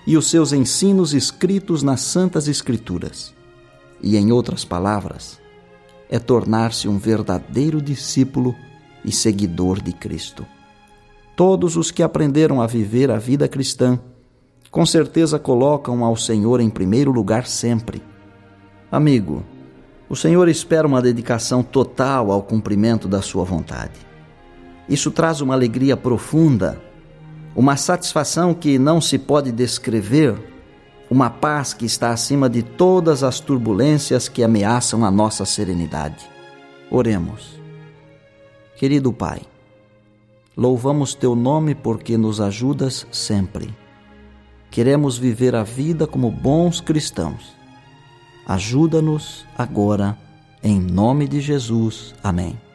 e os seus ensinos escritos nas Santas Escrituras. E, em outras palavras, é tornar-se um verdadeiro discípulo e seguidor de Cristo. Todos os que aprenderam a viver a vida cristã, com certeza colocam ao Senhor em primeiro lugar sempre. Amigo, o Senhor espera uma dedicação total ao cumprimento da sua vontade. Isso traz uma alegria profunda, uma satisfação que não se pode descrever, uma paz que está acima de todas as turbulências que ameaçam a nossa serenidade. Oremos. Querido Pai, louvamos Teu nome porque nos ajudas sempre. Queremos viver a vida como bons cristãos. Ajuda-nos agora, em nome de Jesus. Amém.